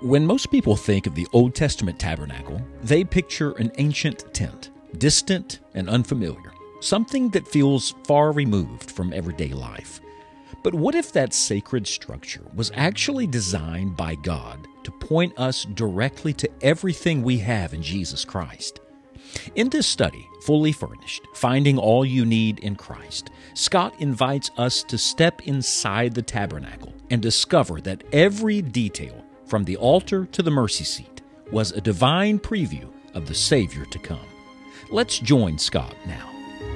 When most people think of the Old Testament tabernacle, they picture an ancient tent, distant and unfamiliar, something that feels far removed from everyday life. But what if that sacred structure was actually designed by God to point us directly to everything we have in Jesus Christ? In this study, Fully Furnished, Finding All You Need in Christ, Scott invites us to step inside the tabernacle and discover that every detail, from the altar to the mercy seat, was a divine preview of the Savior to come. Let's join Scott now.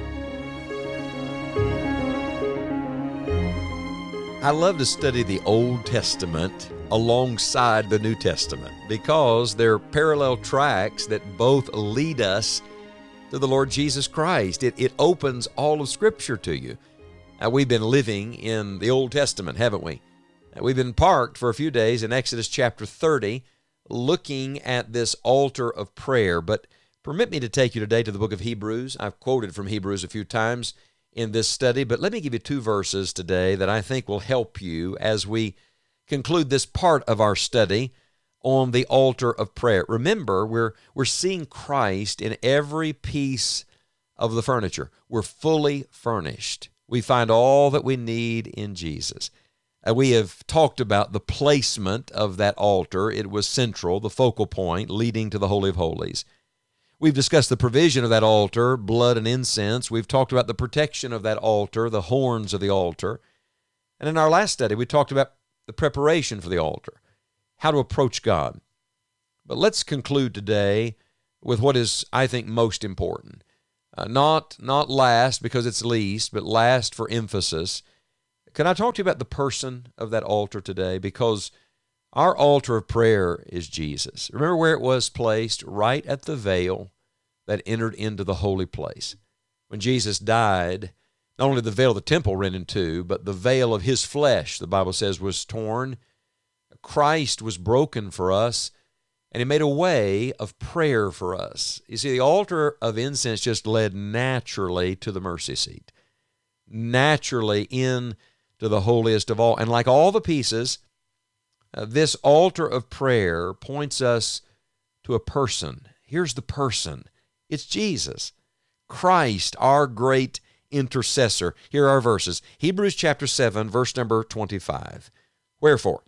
I love to study the Old Testament alongside the New Testament because they're parallel tracks that both lead us to the Lord Jesus Christ. It opens all of Scripture to you. We've been living in the Old Testament, haven't we? We've been parked for a few days in Exodus chapter 30, looking at this altar of prayer. But permit me to take you today to the book of Hebrews. I've quoted from Hebrews a few times in this study, but let me give you two verses today that I think will help you as we conclude this part of our study on the altar of prayer. Remember, we're seeing Christ in every piece of the furniture. We're fully furnished. We find all that we need in Jesus. We have talked about the placement of that altar. It was central, the focal point, leading to the Holy of Holies. We've discussed the provision of that altar, blood and incense. We've talked about the protection of that altar, the horns of the altar. And in our last study, we talked about the preparation for the altar, how to approach God. But let's conclude today with what is, I think, most important. Not last because it's least, but last for emphasis. Can I talk to you about the person of that altar today? Because our altar of prayer is Jesus. Remember where it was placed? Right at the veil that entered into the holy place. When Jesus died, not only the veil of the temple rent in two, but the veil of his flesh, the Bible says, was torn. Christ was broken for us, and he made a way of prayer for us. You see, the altar of incense just led naturally to the mercy seat, naturally in to the holiest of all. And like all the pieces, this altar of prayer points us to a person. Here's the person. It's Jesus, Christ, our great intercessor. Here are our verses. Hebrews chapter 7, verse number 25. Wherefore,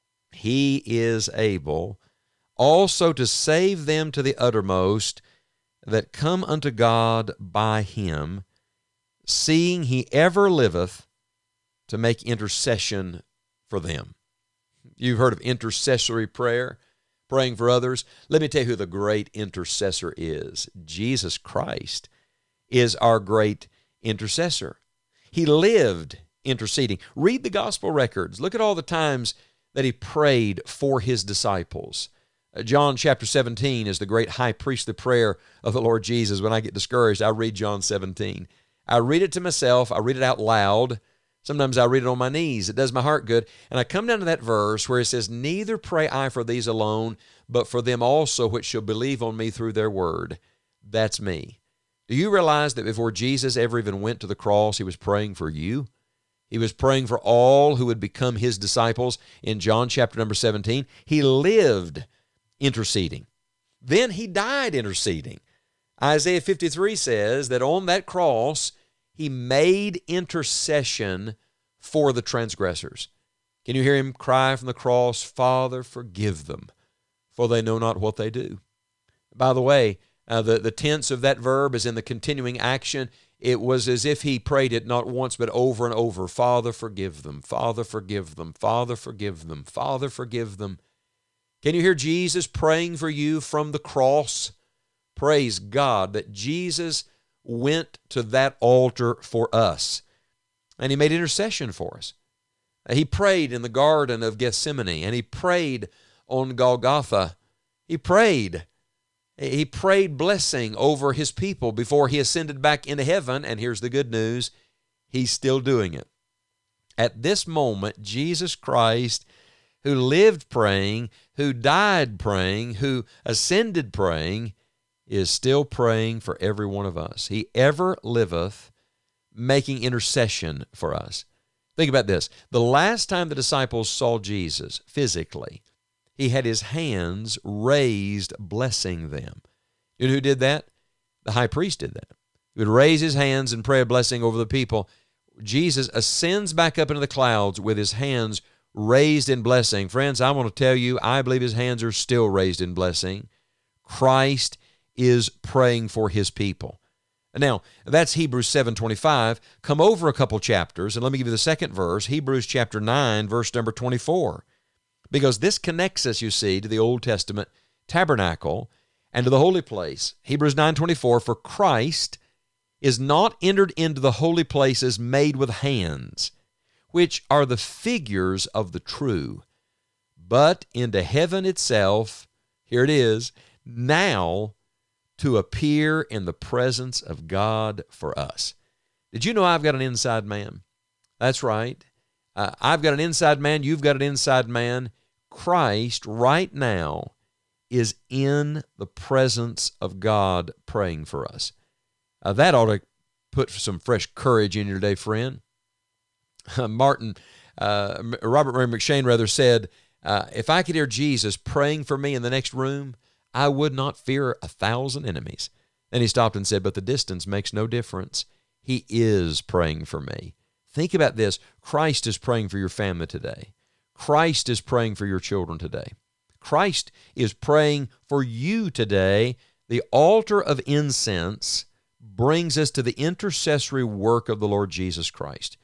he is able also to save them to the uttermost that come unto God by him, seeing he ever liveth to make intercession for them. You've heard of intercessory prayer, praying for others. Let me tell you who the great intercessor is. Jesus Christ is our great intercessor. He lived interceding. Read the gospel records. Look at all the times that he prayed for his disciples. John chapter 17 is the great high priestly prayer of the Lord Jesus. When I get discouraged, I read John 17. I read it to myself. I read it out loud. Sometimes I read it on my knees. It does my heart good. And I come down to that verse where it says, neither pray I for these alone, but for them also which shall believe on me through their word. That's me. Do you realize that before Jesus ever even went to the cross, he was praying for you? He was praying for all who would become his disciples. In John chapter number 17, he lived interceding. Then he died interceding. Isaiah 53 says that on that cross, he made intercession for the transgressors. Can you hear him cry from the cross, Father, forgive them, for they know not what they do? By the way, the tense of that verb is in the continuing action. It was as if he prayed it not once but over and over. Father, forgive them. Father, forgive them. Father, forgive them. Father, forgive them. Can you hear Jesus praying for you from the cross? Praise God that Jesus went to that altar for us, and he made intercession for us. He prayed in the Garden of Gethsemane, and he prayed on Golgotha. He prayed blessing over his people before he ascended back into heaven, and here's the good news, he's still doing it. At this moment, Jesus Christ, who lived praying, who died praying, who ascended praying, is still praying for every one of us. He ever liveth, making intercession for us. Think about this. The last time the disciples saw Jesus physically, he had his hands raised blessing them. You know who did that? The high priest did that. He would raise his hands and pray a blessing over the people. Jesus ascends back up into the clouds with his hands raised in blessing. Friends, I want to tell you, I believe his hands are still raised in blessing. Christ is praying for his people. Now, that's Hebrews 7:25. Come over a couple chapters, and let me give you the second verse, Hebrews chapter 9, verse number 24. Because this connects us, you see, to the Old Testament tabernacle and to the holy place. Hebrews 9:24, for Christ is not entered into the holy places made with hands, which are the figures of the true, but into heaven itself, here it is, now to appear in the presence of God for us. Did you know I've got an inside man? That's right. I've got an inside man. You've got an inside man. Christ right now is in the presence of God praying for us. That ought to put some fresh courage in your day, friend. Robert Murray McShane said, if I could hear Jesus praying for me in the next room, I would not fear 1,000 enemies. Then he stopped and said, but the distance makes no difference. He is praying for me. Think about this. Christ is praying for your family today. Christ is praying for your children today. Christ is praying for you today. The altar of incense brings us to the intercessory work of the Lord Jesus Christ.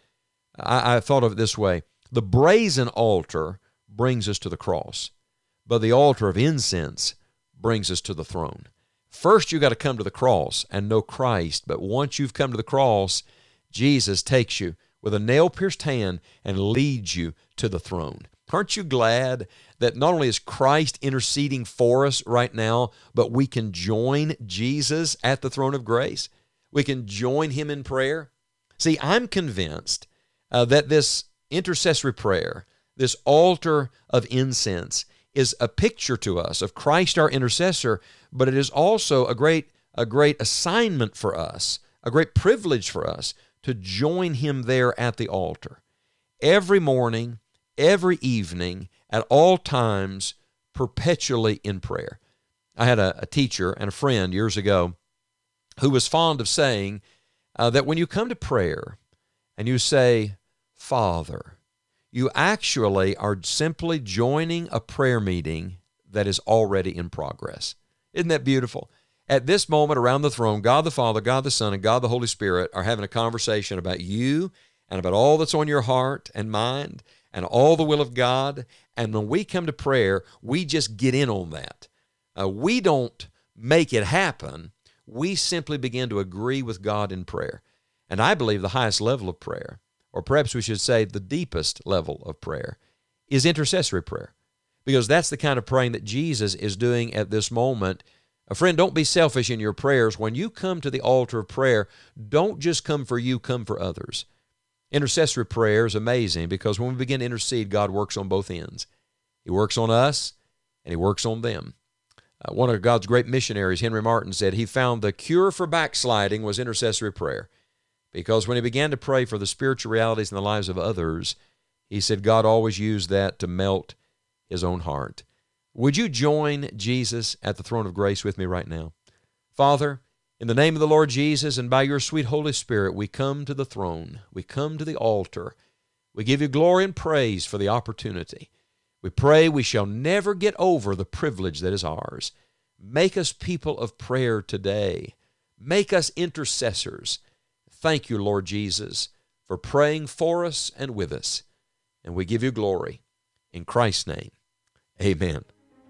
I thought of it this way. The brazen altar brings us to the cross, but the altar of incense brings us to the throne. First, you got to come to the cross and know Christ, but once you've come to the cross, Jesus takes you with a nail-pierced hand and leads you to the throne. Aren't you glad that not only is Christ interceding for us right now, but we can join Jesus at the throne of grace? We can join him in prayer. See, I'm convinced that this intercessory prayer, this altar of incense, is a picture to us of Christ our intercessor, but it is also a great assignment for us, a great privilege for us to join him there at the altar. Every morning, every evening, at all times, perpetually in prayer. I had a teacher and a friend years ago who was fond of saying that when you come to prayer and you say, Father, you actually are simply joining a prayer meeting that is already in progress. Isn't that beautiful? At this moment around the throne, God the Father, God the Son, and God the Holy Spirit are having a conversation about you and about all that's on your heart and mind and all the will of God. And when we come to prayer, we just get in on that. We don't make it happen. We simply begin to agree with God in prayer. And I believe the highest level of prayer, or perhaps we should say the deepest level of prayer, is intercessory prayer, because that's the kind of praying that Jesus is doing at this moment. Friend, don't be selfish in your prayers. When you come to the altar of prayer, don't just come for you, come for others. Intercessory prayer is amazing because when we begin to intercede, God works on both ends. He works on us and he works on them. One of God's great missionaries, Henry Martin, said he found the cure for backsliding was intercessory prayer. Because when he began to pray for the spiritual realities in the lives of others, he said God always used that to melt his own heart. Would you join Jesus at the throne of grace with me right now? Father, in the name of the Lord Jesus and by your sweet Holy Spirit, we come to the throne. We come to the altar. We give you glory and praise for the opportunity. We pray we shall never get over the privilege that is ours. Make us people of prayer today. Make us intercessors. Thank you, Lord Jesus, for praying for us and with us. And we give you glory. In Christ's name, amen.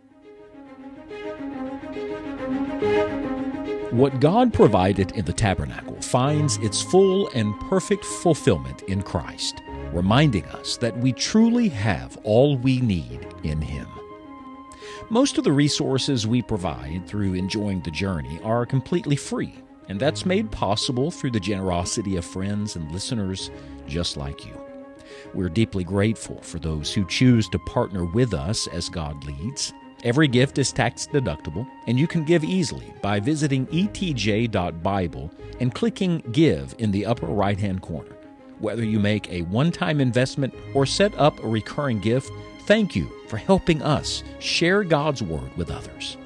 What God provided in the tabernacle finds its full and perfect fulfillment in Christ, reminding us that we truly have all we need in Him. Most of the resources we provide through enjoying the journey are completely free, and that's made possible through the generosity of friends and listeners just like you. We're deeply grateful for those who choose to partner with us as God leads. Every gift is tax-deductible, and you can give easily by visiting etj.bible and clicking Give in the upper right-hand corner. Whether you make a one-time investment or set up a recurring gift Thank you for helping us share God's Word with others.